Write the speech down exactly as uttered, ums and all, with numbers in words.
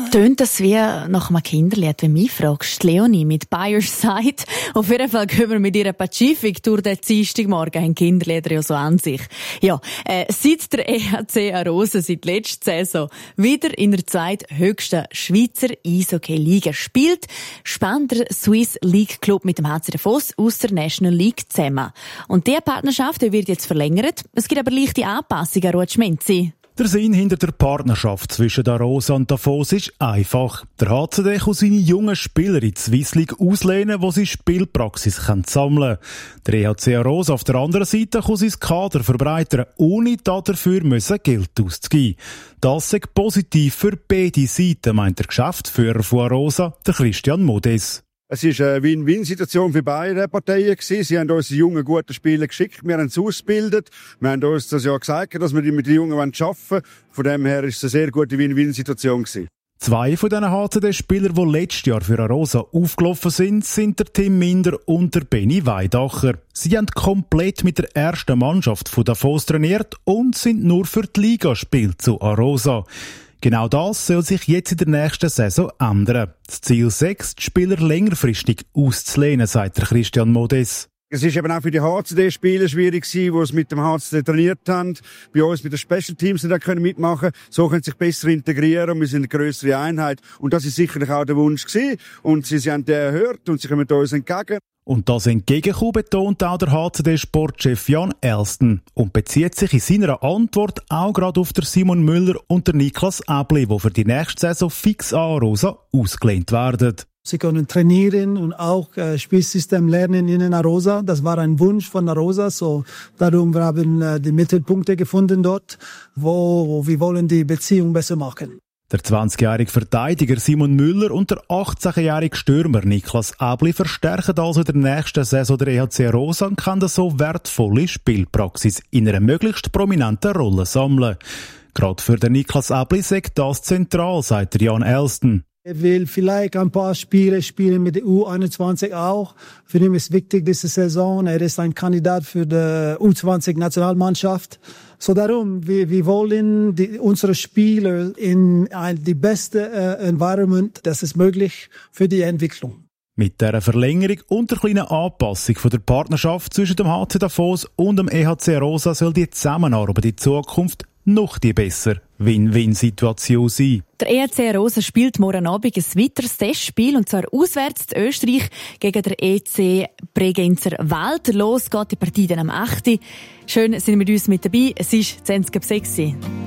Tönt das wie nach einem Kinderlied, wenn du mich fragst? Leonie mit «By Your Side». Auf jeden Fall gehen wir mit ihrer Pazifik durch den Dienstagmorgen. Haben Kinderlieder ja so an sich. Ja, äh, seit der E H C Arosa seit letzter Saison wieder in der zweithöchsten Schweizer Eishockey-Liga spielt, spannt der Swiss League Club mit dem H C Davos aus der National League zusammen. Und diese Partnerschaft die wird jetzt verlängert. Es gibt aber leichte Anpassungen, Ruud Schmenzi. Der Sinn hinter der Partnerschaft zwischen der Arosa und Davos ist einfach. Der H C D kann seine jungen Spieler in die Swiss League auslehnen, wo sie Spielpraxis sammeln können. Der E H C Arosa auf der anderen Seite kann sein Kader verbreitern, ohne dafür müssen Geld auszugeben. Das ist positiv für beide Seiten, meint der Geschäftsführer von Arosa, der Christian Modes. Es war eine Win-Win-Situation für beide Parteien gewesen. Sie haben uns die jungen, guten Spieler geschickt. Wir haben sie ausgebildet. Wir haben uns das ja gesagt, dass wir mit den Jungen arbeiten wollen. Von dem her ist es eine sehr gute Win-Win-Situation gewesen. Zwei von diesen H C D-Spielern, die letztes Jahr für Arosa aufgelaufen sind, sind der Tim Minder und der Benny Weidacher. Sie haben komplett mit der ersten Mannschaft von Davos trainiert und sind nur für die Ligaspiele zu Arosa. Genau das soll sich jetzt in der nächsten Saison ändern. Das Ziel sechs, die Spieler längerfristig auszulehnen, sagt der Christian Modes. Es ist eben auch für die H C D-Spieler schwierig gewesen, die es mit dem H C D trainiert haben. Bei uns mit den Special Teams die können mitmachen. So können sie sich besser integrieren und wir sind eine grössere Einheit. Und das ist sicherlich auch der Wunsch gewesen. Und sie, sie haben den erhört und sie kommen uns entgegen. Und das entgegenkommen betont auch der H C D-Sportchef Jan Elston und bezieht sich in seiner Antwort auch gerade auf den Simon Müller und den Niklas Äbli, die für die nächste Saison fix an Arosa ausgelehnt werden. Sie können trainieren und auch äh, Spielsystem lernen in Arosa. Das war ein Wunsch von Arosa. So, darum haben wir äh, die Mittelpunkte gefunden dort, wo, wo wir wollen die Beziehung besser machen. Der zwanzigjährige Verteidiger Simon Müller und der achtzehnjährige Stürmer Niklas Äbli verstärken also in der nächsten Saison der E H C Arosa und können so wertvolle Spielpraxis in einer möglichst prominenten Rolle sammeln. Gerade für den Niklas Äbli sagt das zentral, sagt Jan Elston. Er will vielleicht ein paar Spiele spielen mit der U einundzwanzig auch. Für ihn ist wichtig diese Saison. Er ist ein Kandidat für die U zwanzig Nationalmannschaft. So darum, wir, wir wollen die, unsere Spieler in ein, die beste äh, Environment, das ist möglich für die Entwicklung. Mit dieser Verlängerung und der kleinen Anpassung von der Partnerschaft zwischen dem H C Davos und dem E H C Arosa soll die Zusammenarbeit in Zukunft noch die besser Win-Win-Situation sein. Der E H C Arosa spielt morgen Abend ein weiteres Testspiel, und zwar auswärts in Österreich gegen den E C Bregenzer Wald. Los geht die Partie dann am achten Schön, sind wir mit uns mit dabei. Es ist zwanzig ab sechs.